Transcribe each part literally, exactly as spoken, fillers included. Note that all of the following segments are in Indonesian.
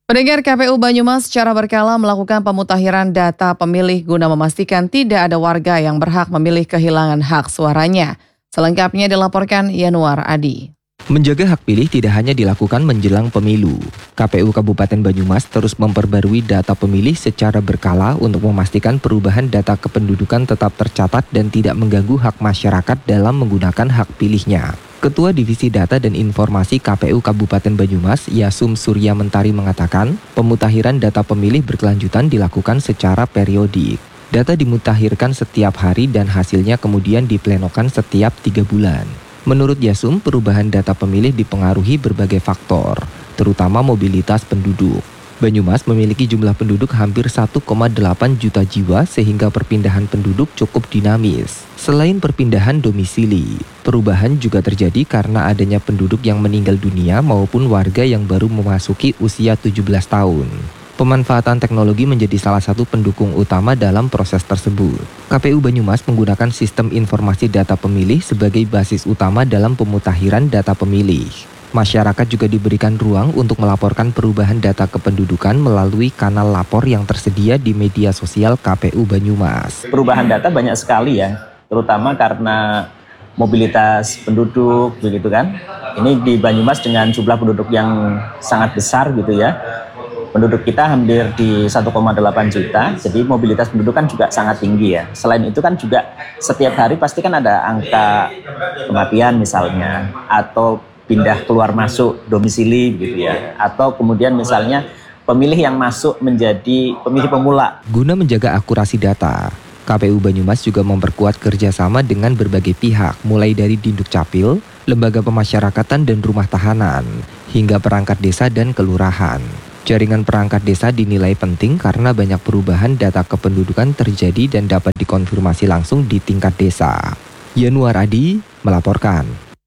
Pendengar, K P U Banyumas secara berkala melakukan pemutakhiran data pemilih guna memastikan tidak ada warga yang berhak memilih kehilangan hak suaranya. Selengkapnya dilaporkan Yanuar Adi. Menjaga hak pilih tidak hanya dilakukan menjelang pemilu. K P U Kabupaten Banyumas terus memperbarui data pemilih secara berkala untuk memastikan perubahan data kependudukan tetap tercatat dan tidak mengganggu hak masyarakat dalam menggunakan hak pilihnya. Ketua Divisi Data dan Informasi K P U Kabupaten Banyumas, Yasum Surya Mentari mengatakan, pemutakhiran data pemilih berkelanjutan dilakukan secara periodik. Data dimutakhirkan setiap hari dan hasilnya kemudian diplenokan setiap tiga bulan. Menurut Yasum, perubahan data pemilih dipengaruhi berbagai faktor, terutama mobilitas penduduk. Banyumas memiliki jumlah penduduk hampir satu koma delapan juta jiwa sehingga perpindahan penduduk cukup dinamis. Selain perpindahan domisili, perubahan juga terjadi karena adanya penduduk yang meninggal dunia maupun warga yang baru memasuki usia tujuh belas tahun. Pemanfaatan teknologi menjadi salah satu pendukung utama dalam proses tersebut. K P U Banyumas menggunakan sistem informasi data pemilih sebagai basis utama dalam pemutakhiran data pemilih. Masyarakat juga diberikan ruang untuk melaporkan perubahan data kependudukan melalui kanal lapor yang tersedia di media sosial K P U Banyumas. Perubahan data banyak sekali ya, terutama karena mobilitas penduduk, begitu kan. Ini di Banyumas dengan jumlah penduduk yang sangat besar gitu ya. Penduduk kita hampir di satu koma delapan juta, jadi mobilitas penduduk kan juga sangat tinggi ya. Selain itu kan juga setiap hari pasti kan ada angka kematian misalnya, atau pindah keluar masuk domisili gitu ya, atau kemudian misalnya pemilih yang masuk menjadi pemilih pemula. Guna menjaga akurasi data, K P U Banyumas juga memperkuat kerjasama dengan berbagai pihak, mulai dari Dinduk Capil, lembaga pemasyarakatan dan rumah tahanan, hingga perangkat desa dan kelurahan. Jaringan perangkat desa dinilai penting karena banyak perubahan data kependudukan terjadi dan dapat dikonfirmasi langsung di tingkat desa. Yanuar Adi melaporkan.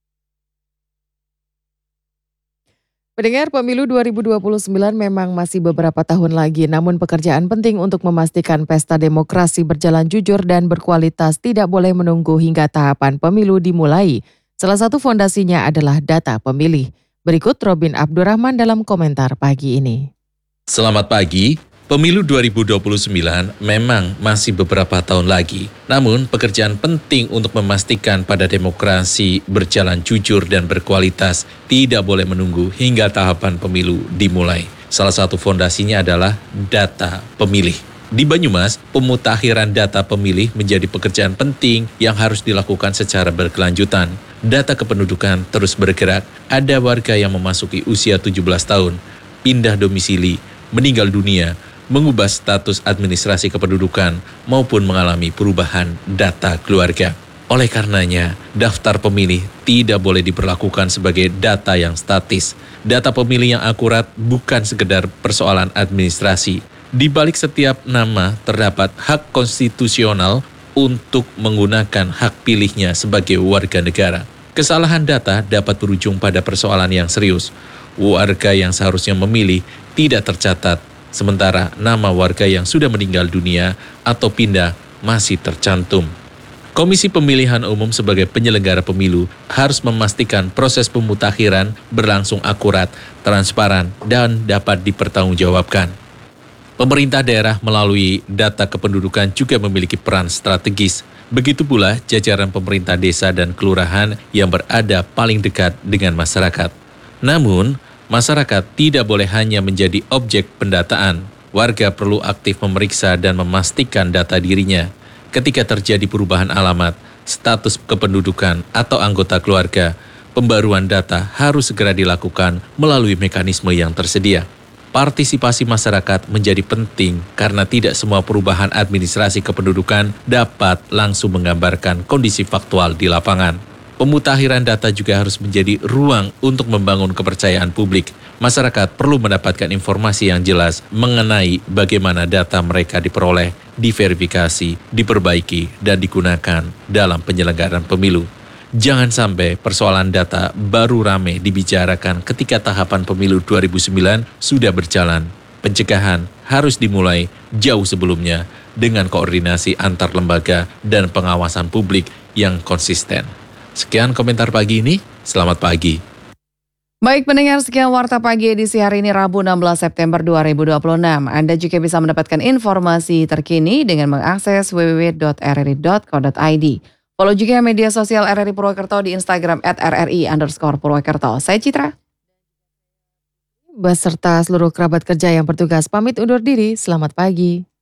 Pendengar, pemilu dua ribu dua puluh sembilan memang masih beberapa tahun lagi, namun pekerjaan penting untuk memastikan pesta demokrasi berjalan jujur dan berkualitas tidak boleh menunggu hingga tahapan pemilu dimulai. Salah satu fondasinya adalah data pemilih. Berikut Robin Abdurrahman dalam komentar pagi ini. Selamat pagi. Pemilu dua ribu dua puluh sembilan memang masih beberapa tahun lagi. Namun, pekerjaan penting untuk memastikan pada demokrasi berjalan jujur dan berkualitas tidak boleh menunggu hingga tahapan pemilu dimulai. Salah satu fondasinya adalah data pemilih. Di Banyumas, pemutakhiran data pemilih menjadi pekerjaan penting yang harus dilakukan secara berkelanjutan. Data kependudukan terus bergerak. Ada warga yang memasuki usia tujuh belas tahun, pindah domisili, meninggal dunia, mengubah status administrasi kependudukan, maupun mengalami perubahan data keluarga. Oleh karenanya, daftar pemilih tidak boleh diperlakukan sebagai data yang statis. Data pemilih yang akurat bukan sekedar persoalan administrasi. Di balik setiap nama terdapat hak konstitusional untuk menggunakan hak pilihnya sebagai warga negara. Kesalahan data dapat berujung pada persoalan yang serius. Warga yang seharusnya memilih tidak tercatat, sementara nama warga yang sudah meninggal dunia atau pindah masih tercantum. Komisi Pemilihan Umum sebagai penyelenggara pemilu harus memastikan proses pemutakhiran berlangsung akurat, transparan, dan dapat dipertanggungjawabkan. Pemerintah daerah melalui data kependudukan juga memiliki peran strategis. Begitu pula jajaran pemerintah desa dan kelurahan yang berada paling dekat dengan masyarakat. Namun, masyarakat tidak boleh hanya menjadi objek pendataan. Warga perlu aktif memeriksa dan memastikan data dirinya. Ketika terjadi perubahan alamat, status kependudukan, atau anggota keluarga, pembaruan data harus segera dilakukan melalui mekanisme yang tersedia. Partisipasi masyarakat menjadi penting karena tidak semua perubahan administrasi kependudukan dapat langsung menggambarkan kondisi faktual di lapangan. Pemutakhiran data juga harus menjadi ruang untuk membangun kepercayaan publik. Masyarakat perlu mendapatkan informasi yang jelas mengenai bagaimana data mereka diperoleh, diverifikasi, diperbaiki, dan digunakan dalam penyelenggaraan pemilu. Jangan sampai persoalan data baru ramai dibicarakan ketika tahapan pemilu dua ribu sembilan sudah berjalan. Pencegahan harus dimulai jauh sebelumnya dengan koordinasi antar lembaga dan pengawasan publik yang konsisten. Sekian komentar pagi ini, selamat pagi. Baik pendengar, sekian Warta Pagi edisi hari ini Rabu enam belas September dua ribu dua puluh enam. Anda juga bisa mendapatkan informasi terkini dengan mengakses w w w dot r r i dot co dot i d. Follow juga media sosial R R I Purwokerto di Instagram at r r i underscore Purwokerto. Saya Citra. Beserta seluruh kerabat kerja yang bertugas pamit undur diri, selamat pagi.